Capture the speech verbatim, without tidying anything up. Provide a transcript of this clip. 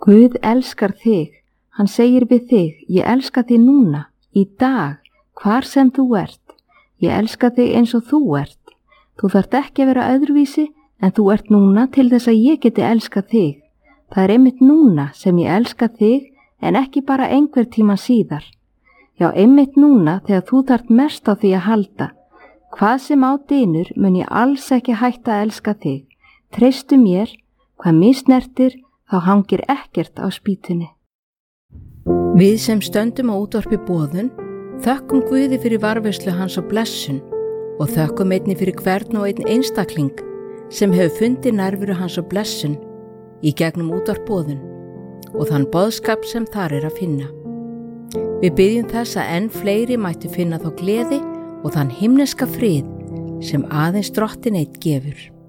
Guð elskar þig, hann segir við þig, ég elska þig núna, í dag, hvar sem þú ert. Ég elska þig eins og þú ert. Þú þarft ekki að vera öðruvísi en þú ert núna til þess að ég geti elskað þig. Það er einmitt núna sem ég elska þig en ekki bara einhver tíma síðar. Já, einmitt núna þegar þú þarft mest á því að halda. Hvað sem á dynur mun ég alls ekki hætta að elska þig. Treystu mér, hvað misnertir, þá hangir ekkert á spýtunni. Við sem stöndum á útvarpi boðun, þökkum Guði fyrir varðveislu hans og blessun og þökkum einni fyrir hvern og einn einstakling sem hefur fundið nærveru hans og blessun í gegnum útvarp boðun og þann boðskap sem þar er að finna. Við byggjum þess að enn fleiri mættu finna þá gleði og þann himneska frið sem aðeins Drottinn einn gefur.